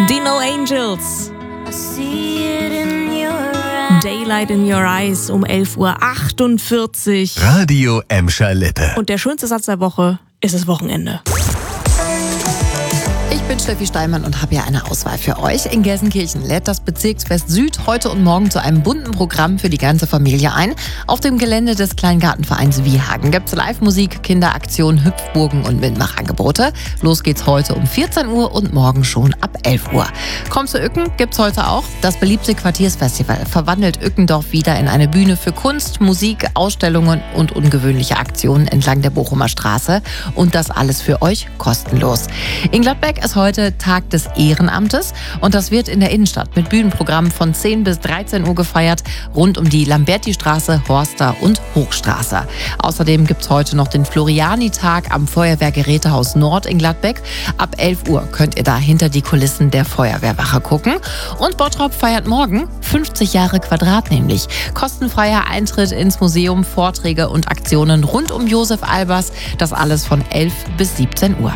Die No Angels. Daylight in Your Eyes um 11:48 Uhr. Radio Emscher Lippe. Und der schönste Satz der Woche ist das Wochenende. Ich bin Steffi Steinmann und habe hier eine Auswahl für euch. In Gelsenkirchen lädt das Bezirksfest Süd heute und morgen zu einem bunten Programm für die ganze Familie ein. Auf dem Gelände des Kleingartenvereins Wiehagen gibt es Live-Musik, Kinderaktionen, Hüpfburgen und Mitmachangebote. Los geht's heute um 14 Uhr und morgen schon ab 11 Uhr. Komm zu Uecken gibt's heute auch. Das beliebte Quartiersfestival verwandelt Ueckendorf wieder in eine Bühne für Kunst, Musik, Ausstellungen und ungewöhnliche Aktionen entlang der Bochumer Straße. Und das alles für euch kostenlos. In Gladbeck ist heute Tag des Ehrenamtes und das wird in der Innenstadt mit Bühnenprogrammen von 10 bis 13 Uhr gefeiert, rund um die Lamberti-Straße, Horster und Hochstraße. Außerdem gibt es heute noch den Floriani-Tag am Feuerwehrgerätehaus Nord in Gladbeck. Ab 11 Uhr könnt ihr da hinter die Kulissen der Feuerwehrwache gucken. Und Bottrop feiert morgen 50 Jahre Quadrat nämlich. Kostenfreier Eintritt ins Museum, Vorträge und Aktionen rund um Josef Albers. Das alles von 11 bis 17 Uhr.